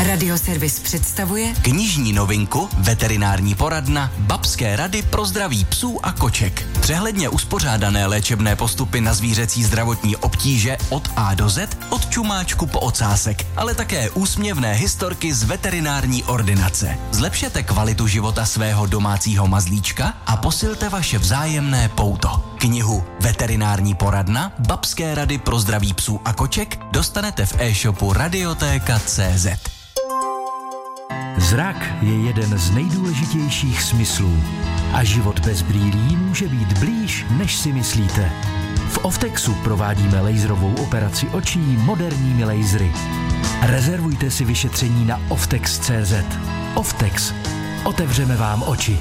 Radioservis představuje knižní novinku Veterinární poradna Babské rady pro zdraví psů a koček. Přehledně uspořádané léčebné postupy na zvířecí zdravotní obtíže od A do Z, od čumáčku po ocásek, ale také úsměvné historky z veterinární ordinace. Zlepšete kvalitu života svého domácího mazlíčka a posilte vaše vzájemné pouto. Knihu Veterinární poradna Babské rady pro zdraví psů a koček dostanete v e-shopu Radiotéka.cz. Zrak je jeden z nejdůležitějších smyslů a život bez brýlí může být blíž, než si myslíte. V Oftexu provádíme laserovou operaci očí moderními lasery. Rezervujte si vyšetření na Oftex.cz. Oftex. Otevřeme vám oči.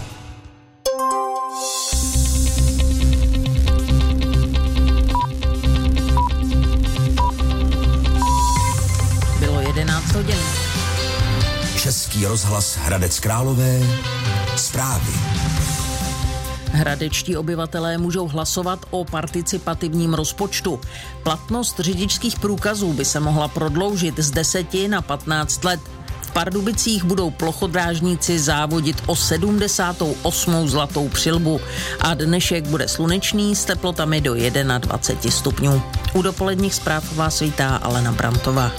Bylo 11 hodin. Český rozhlas Hradec Králové. Zprávy. Hradečtí obyvatelé můžou hlasovat o participativním rozpočtu. Platnost řidičských průkazů by se mohla prodloužit z 10 na 15 let. V Pardubicích budou plochodrážníci závodit o 78. zlatou přilbu a dnešek bude slunečný s teplotami do 21 stupňů. U dopoledních zpráv vás vítá Alena Brantová.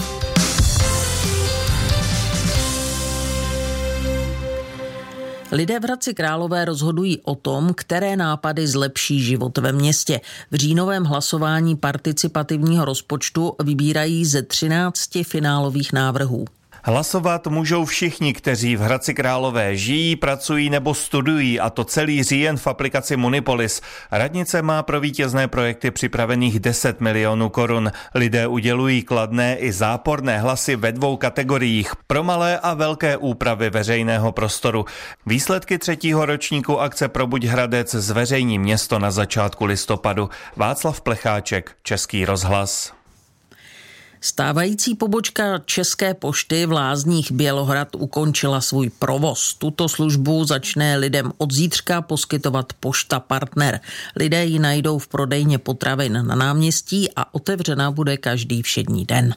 Lidé v Hradci Králové rozhodují o tom, které nápady zlepší život ve městě. V říjnovém hlasování participativního rozpočtu vybírají ze 13 finálových návrhů. Hlasovat můžou všichni, kteří v Hradci Králové žijí, pracují nebo studují, a to celý říjen v aplikaci Munipolis. Radnice má pro vítězné projekty připravených 10 milionů korun. Lidé udělují kladné i záporné hlasy ve 2 kategoriích. Pro malé a velké úpravy veřejného prostoru. Výsledky 3. ročníku akce Probuď Hradec zveřejní město na začátku listopadu. Václav Plecháček, Český rozhlas. Stávající pobočka České pošty v Lázních Bělohrad ukončila svůj provoz. Tuto službu začne lidem od zítřka poskytovat Pošta Partner. Lidé ji najdou v prodejně potravin na náměstí a otevřena bude každý všední den.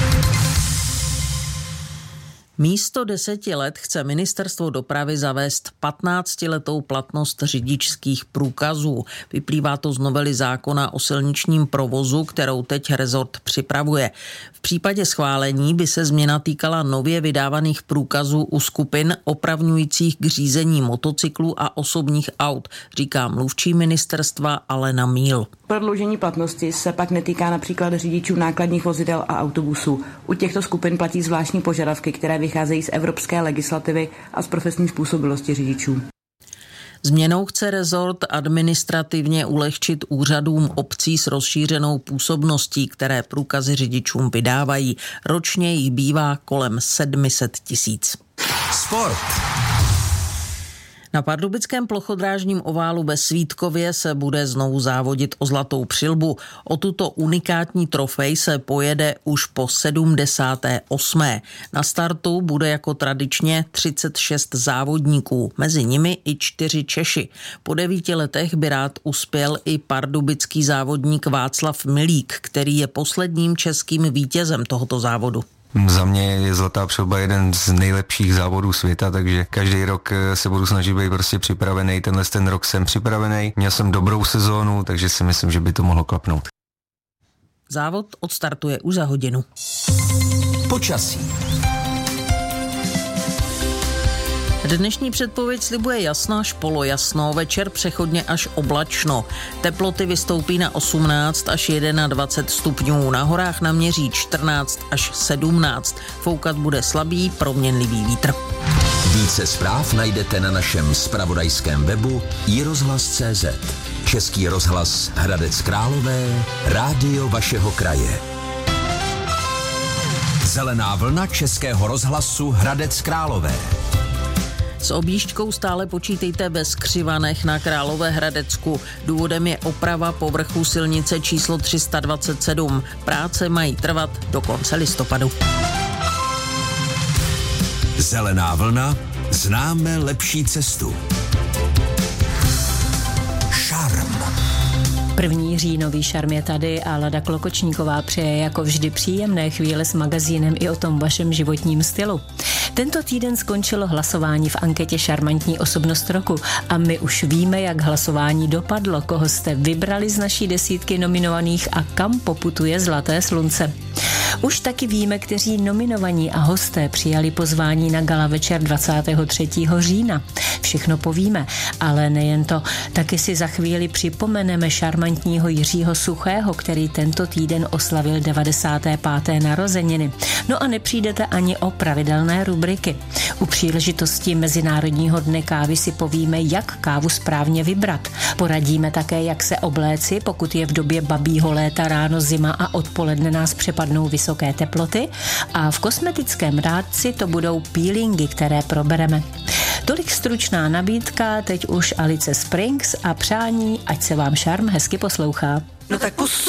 Místo 10 let chce ministerstvo dopravy zavést 15letou platnost řidičských průkazů. Vyplývá to z novely zákona o silničním provozu, kterou teď rezort připravuje. V případě schválení by se změna týkala nově vydávaných průkazů u skupin opravňujících k řízení motocyklů a osobních aut, říká mluvčí ministerstva Alena Míl. Prodloužení platnosti se pak netýká například řidičů nákladních vozidel a autobusů. U těchto skupin platí zvláštní požadavky, které vycházejí z evropské legislativy a z profesní způsobilosti řidičů. Změnou chce rezort administrativně ulehčit úřadům obcí s rozšířenou působností, které průkazy řidičům vydávají. Ročně jich bývá kolem 700 000. Sport. Na pardubickém plochodrážním oválu ve Svítkově se bude znovu závodit o zlatou přilbu. O tuto unikátní trofej se pojede už po 78. Na startu bude jako tradičně 36 závodníků, mezi nimi i 4 Češi. Po 9 letech by rád uspěl i pardubický závodník Václav Milík, který je posledním českým vítězem tohoto závodu. Za mě je zlatá přilba jeden z nejlepších závodů světa, takže každý rok se budu snažit být prostě připravený. Ten rok jsem připravený, měl jsem dobrou sezónu, takže si myslím, že by to mohlo klapnout. Závod odstartuje už za hodinu. Počasí. Dnešní předpověď slibuje jasno až polojasno, večer přechodně až oblačno. Teploty vystoupí na 18 až 21 stupňů, na horách naměří 14 až 17. Foukat bude slabý, proměnlivý vítr. Více zpráv najdete na našem zpravodajském webu iRozhlas.cz. Český rozhlas Hradec Králové, rádio vašeho kraje. Zelená vlna Českého rozhlasu Hradec Králové. S objížďkou stále počítejte bez křivanech na Královéhradecku. Důvodem je oprava povrchu silnice číslo 327. Práce mají trvat do konce listopadu. Zelená vlna, známe lepší cestu. Šarm. První říjnový šarm je tady a Lada Klokočníková přeje jako vždy příjemné chvíle s magazínem i o tom vašem životním stylu. Tento týden skončilo hlasování v anketě Šarmantní osobnost roku a my už víme, jak hlasování dopadlo, koho jste vybrali z naší desítky nominovaných a kam poputuje zlaté slunce. Už taky víme, kteří nominovaní a hosté přijali pozvání na gala večer 23. října. Všechno povíme, ale nejen to, taky si za chvíli připomeneme šarmantního Jiřího Suchého, který tento týden oslavil 95. narozeniny. No a nepřijdete ani o pravidelné rubriky. U příležitosti Mezinárodního dne kávy si povíme, jak kávu správně vybrat. Poradíme také, jak se obléci, pokud je v době babího léta ráno zima a odpoledne nás přepadnou vysoké teploty, a v kosmetickém rádci to budou peelingy, které probereme. Tolik stručná nabídka, teď už Alice Springs a přání, ať se vám šarm hezky poslouchá. No tak pust